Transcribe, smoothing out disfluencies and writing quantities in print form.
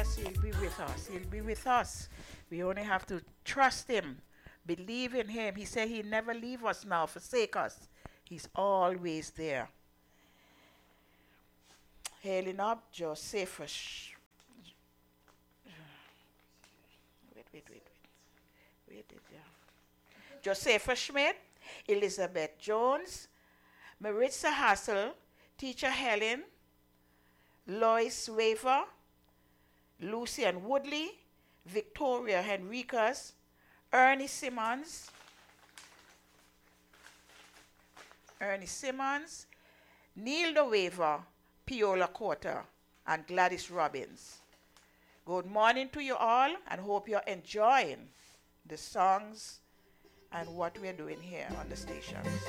Yes, He'll be with us. He'll be with us. We only have to trust Him, believe in Him. He said He'll never leave us nor forsake us. He's always there. Hailing up Josephus. Wait, yeah. Josephus Schmidt, Elizabeth Jones, Maritza Hassel, Teacher Helen, Lois Waver, Lucian Woodley, Victoria Henricus, Ernie Simmons, Neil De Waver, Piola Corter, and Gladys Robbins. Good morning to you all, and hope you're enjoying the songs and what we're doing here on the station.